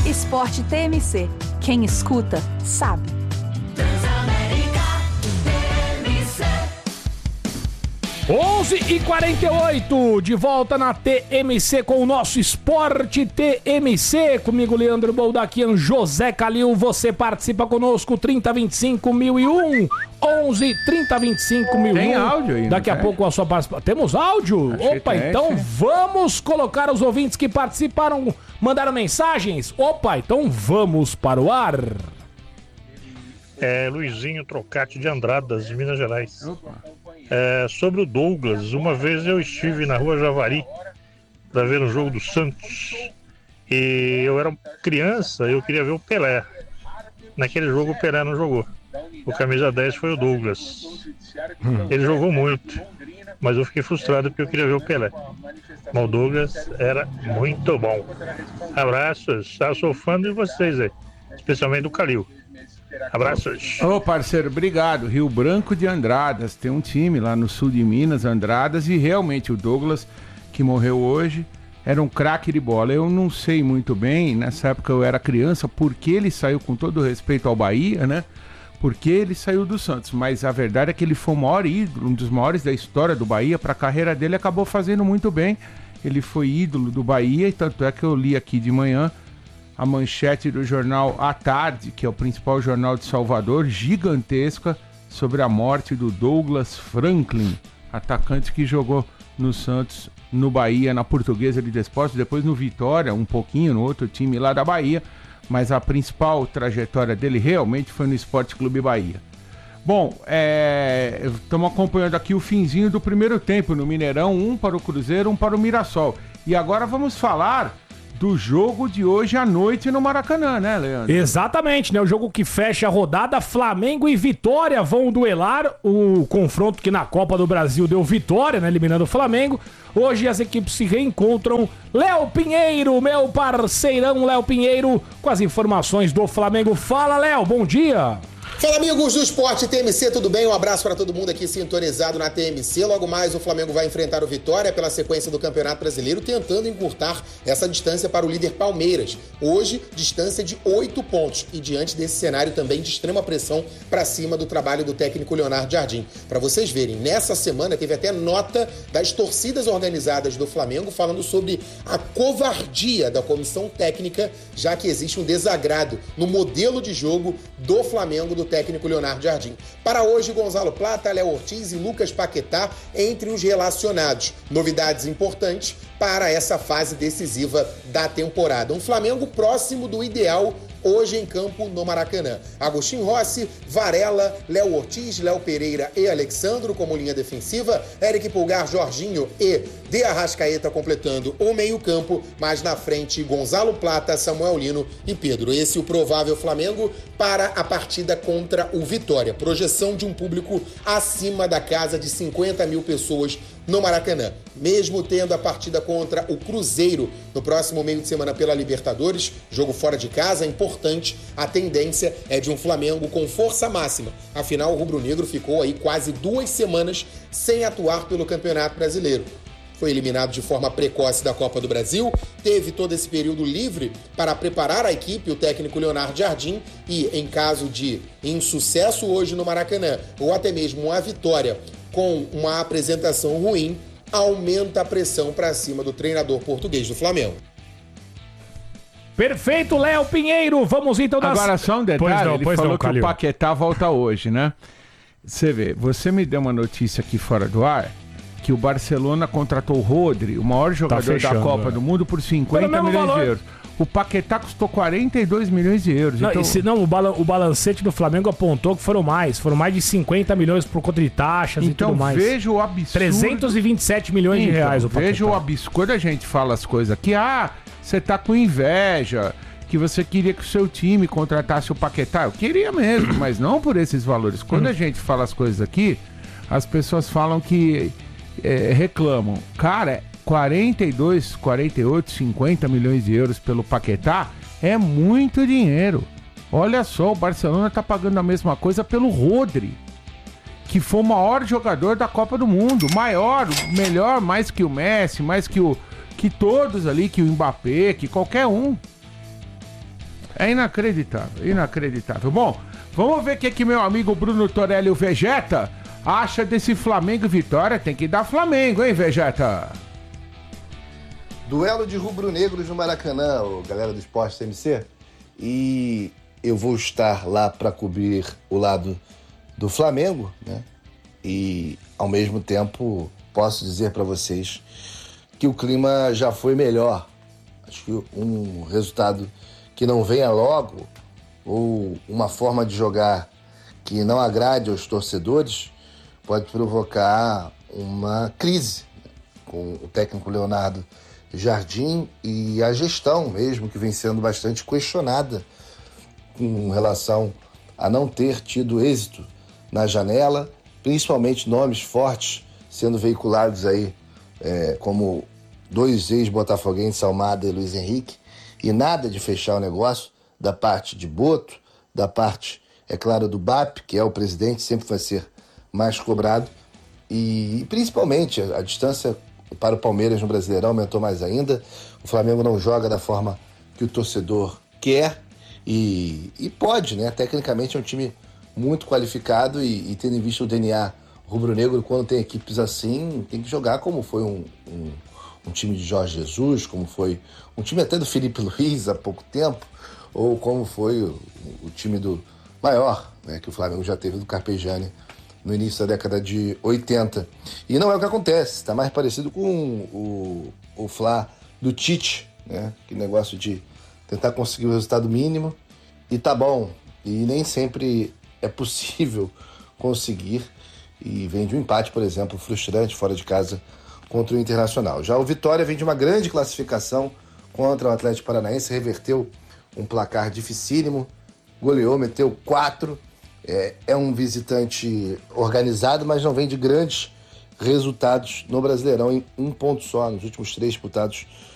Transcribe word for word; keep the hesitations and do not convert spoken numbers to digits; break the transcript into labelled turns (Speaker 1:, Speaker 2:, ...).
Speaker 1: Esporte T M C. Quem escuta, sabe.
Speaker 2: onze e quarenta e oito, de volta na T M C com o nosso Esporte T M C. Comigo, Leandro Boldaquian, José Calil. Você participa conosco, trinta, vinte e cinco, mil e um. onze, trinta, vinte e cinco, mil e um.
Speaker 3: Tem áudio aí,
Speaker 2: Daqui a
Speaker 3: tem?
Speaker 2: pouco a sua participação. Temos áudio?
Speaker 3: Achei
Speaker 2: Opa,
Speaker 3: que tem,
Speaker 2: então
Speaker 3: sim.
Speaker 2: vamos colocar os ouvintes que participaram, mandaram mensagens? Opa, então vamos para o ar.
Speaker 4: É Luizinho Trocati de Andradas, Minas Gerais. É, sobre o Douglas, uma vez eu estive na Rua Javari para ver um jogo do Santos e eu era criança, eu queria ver o Pelé. Naquele jogo o Pelé não jogou. O camisa dez foi o Douglas. Ele jogou muito, mas eu fiquei frustrado porque eu queria ver o Pelé. Mas o Douglas era muito bom. Abraços, eu sou fã de vocês aí, especialmente do Calil. Abraços.
Speaker 3: Ô parceiro, obrigado. Rio Branco de Andradas, tem um time lá no sul de Minas, Andradas, e realmente o Douglas, que morreu hoje, era um craque de bola. Eu não sei muito bem, nessa época eu era criança, porque ele saiu, com todo respeito ao Bahia, né? Porque ele saiu do Santos, mas a verdade é que ele foi o maior ídolo, um dos maiores da história do Bahia. Para a carreira dele acabou fazendo muito bem. Ele foi ídolo do Bahia, e tanto é que eu li aqui de manhã a manchete do jornal A Tarde, que é o principal jornal de Salvador, gigantesca, sobre a morte do Douglas Franklin, atacante que jogou no Santos, no Bahia, na Portuguesa de Desportos, depois no Vitória, um pouquinho no outro time lá da Bahia, mas a principal trajetória dele realmente foi no Esporte Clube Bahia. Bom, estamos é, acompanhando aqui o finzinho do primeiro tempo no Mineirão, um para o Cruzeiro, um para o Mirassol. E agora vamos falar do jogo de hoje à noite no Maracanã, né, Leandro?
Speaker 2: Exatamente, né? O jogo que fecha a rodada, Flamengo e Vitória vão duelar. O confronto que na Copa do Brasil deu vitória, né? Eliminando o Flamengo. Hoje as equipes se reencontram. Léo Pinheiro, meu parceirão Léo Pinheiro, com as informações do Flamengo. Fala, Léo, bom dia!
Speaker 5: Fala, amigos do Esporte T M C, tudo bem? Um abraço para todo mundo aqui sintonizado na T M C. Logo mais o Flamengo vai enfrentar o Vitória pela sequência do Campeonato Brasileiro, tentando encurtar essa distância para o líder Palmeiras. Hoje, distância de oito pontos, e diante desse cenário também de extrema pressão para cima do trabalho do técnico Leonardo Jardim. Para vocês verem, nessa semana teve até nota das torcidas organizadas do Flamengo falando sobre a covardia da comissão técnica, já que existe um desagrado no modelo de jogo do Flamengo, do técnico Leonardo Jardim. Para hoje, Gonzalo Plata, Léo Ortiz e Lucas Paquetá entre os relacionados. Novidades importantes para essa fase decisiva da temporada. Um Flamengo próximo do ideal hoje em campo no Maracanã. Agostinho Rossi, Varela, Léo Ortiz, Léo Pereira e Alexandro como linha defensiva, Eric Pulgar, Jorginho e De Arrascaeta completando o meio-campo, mas na frente Gonzalo Plata, Samuel Lino e Pedro. Esse é o provável Flamengo para a partida contra o Vitória. Projeção de um público acima da casa de cinquenta mil pessoas no Maracanã. Mesmo tendo a partida contra o Cruzeiro no próximo meio de semana pela Libertadores, jogo fora de casa, é importante, a tendência é de um Flamengo com força máxima. Afinal, o rubro-negro ficou aí quase duas semanas sem atuar pelo Campeonato Brasileiro. Foi eliminado de forma precoce da Copa do Brasil, teve todo esse período livre para preparar a equipe, o técnico Leonardo Jardim, e em caso de insucesso hoje no Maracanã, ou até mesmo uma vitória com uma apresentação ruim, aumenta a pressão para cima do treinador português do Flamengo.
Speaker 2: Perfeito, Léo Pinheiro. Vamos então... Das...
Speaker 3: Agora só um detalhe,
Speaker 2: pois não,
Speaker 3: ele
Speaker 2: pois
Speaker 3: falou
Speaker 2: não,
Speaker 3: que
Speaker 2: Calil.
Speaker 3: o Paquetá volta hoje, né? Você vê, você me deu uma notícia aqui fora do ar, que o Barcelona contratou o Rodri, o maior jogador
Speaker 2: fechando,
Speaker 3: da Copa
Speaker 2: é.
Speaker 3: do Mundo, por cinquenta
Speaker 2: Pelo mesmo
Speaker 3: milhões
Speaker 2: valor.
Speaker 3: de euros. O Paquetá custou quarenta e dois milhões de euros.
Speaker 2: Não,
Speaker 3: então...
Speaker 2: e se não, o, bala, o balancete do Flamengo apontou que foram mais. Foram mais de cinquenta milhões por conta de taxas
Speaker 3: então,
Speaker 2: e tudo mais.
Speaker 3: veja o absurdo.
Speaker 2: trezentos e vinte e sete milhões
Speaker 3: então,
Speaker 2: de reais o
Speaker 3: Veja o
Speaker 2: Paquetá.
Speaker 3: absurdo. Quando a gente fala as coisas aqui, ah, você tá com inveja, que você queria que o seu time contratasse o Paquetá. Eu queria mesmo, mas não por esses valores. Quando a gente fala as coisas aqui, as pessoas falam que é, reclamam. Cara, quarenta e dois, quarenta e oito, cinquenta milhões de euros pelo Paquetá é muito dinheiro. Olha só, o Barcelona tá pagando a mesma coisa pelo Rodri, que foi o maior jogador da Copa do Mundo. Maior, melhor, mais que o Messi, mais que o que todos ali, que o Mbappé, que qualquer um. É inacreditável, inacreditável. Bom, vamos ver o que, que meu amigo Bruno Torelli, o Vegeta, acha desse Flamengo e Vitória. Tem que dar Flamengo, hein, Vegeta?
Speaker 6: Duelo de rubro-negros no Maracanã, ô, galera do Esporte T M C. E eu vou estar lá para cobrir o lado do Flamengo, né? E, ao mesmo tempo, posso dizer para vocês que o clima já foi melhor. Acho que um resultado que não venha logo, ou uma forma de jogar que não agrade aos torcedores, pode provocar uma crise, né? Com o técnico Leonardo Jardim e a gestão mesmo, que vem sendo bastante questionada com relação a não ter tido êxito na janela, principalmente nomes fortes sendo veiculados aí, é, como dois ex-botafoguenses, Almada e Luiz Henrique, e nada de fechar o negócio da parte de Boto, da parte, é claro, do B A P, que é o presidente, sempre vai ser mais cobrado, e, e principalmente a, a distância para o Palmeiras no Brasileirão aumentou mais ainda. O Flamengo não joga da forma que o torcedor quer e, e pode, né? Tecnicamente é um time muito qualificado e, e tendo em vista o D N A rubro-negro, quando tem equipes assim, tem que jogar como foi um, um, um time de Jorge Jesus, como foi um time até do Felipe Luiz há pouco tempo, ou como foi o, o time do maior, né, que o Flamengo já teve, do Carpegiani, no início da década de oitenta. E não é o que acontece, está mais parecido com o, o Fla do Tite, né? Que negócio de tentar conseguir o resultado mínimo e tá bom. E nem sempre é possível conseguir, e vem de um empate, por exemplo, frustrante fora de casa contra o Internacional. Já o Vitória vem de uma grande classificação contra o Atlético Paranaense, reverteu um placar dificílimo, goleou, meteu quatro. É, é um visitante organizado, mas não vem de grandes resultados no Brasileirão, em um ponto só, nos últimos três disputados